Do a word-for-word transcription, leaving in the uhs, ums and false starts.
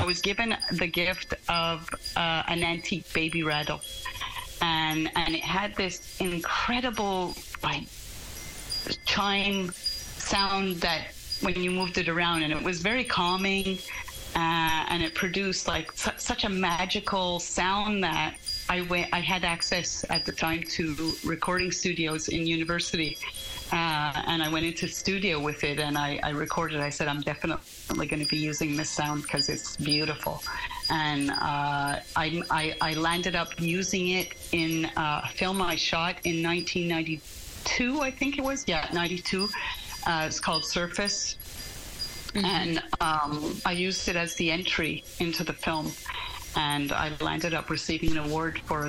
was given the gift of uh, an antique baby rattle, and and it had this incredible like chime sound that when you moved it around, and it was very calming, uh, and it produced like su- such a magical sound that I went. I had access at the time to recording studios in university. Uh, and I went into the studio with it, and I, I recorded. I said, I'm definitely going to be using this sound because it's beautiful. And uh, I, I, I landed up using it in uh, a film I shot in nineteen ninety-two, I think it was. Yeah, ninety-two. Uh, it's called Surface. Mm-hmm. And um, I used it as the entry into the film. And I landed up receiving an award for